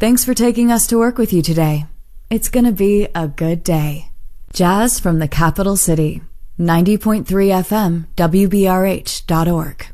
Thanks for taking us to work with you today. It's gonna be a good day. Jazz from the capital city. 90.3 FM, WBRH.org.